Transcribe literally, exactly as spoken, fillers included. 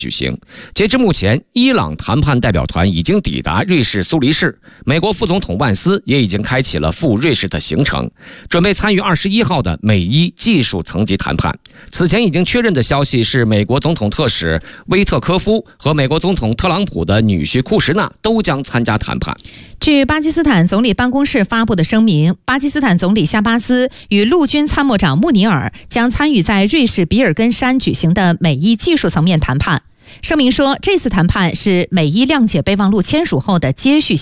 举行。截至目前，伊朗谈判代表团已经抵达瑞士苏黎世，美国副总统万斯也已经开启了赴瑞士的行程，准备参与二十一号的美伊技术层级谈判。此前已经确认的消息是，美国总统特使威特科夫和美国总统特朗普的女婿库什纳都将参加谈判。 据巴基斯坦总理办公室发布的声明，巴基斯坦总理夏巴兹与陆军参谋长穆尼尔将参与在瑞士比尔根山举行的美伊技术层面谈判。声明说，这次谈判是美伊谅解备忘录签署后的接续